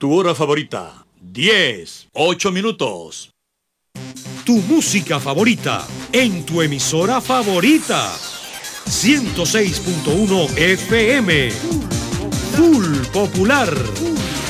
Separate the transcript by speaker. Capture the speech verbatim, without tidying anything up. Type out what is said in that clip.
Speaker 1: Tu hora favorita, diez, ocho minutos.
Speaker 2: Tu música favorita, en tu emisora favorita. ciento seis punto uno F M. Full Popular.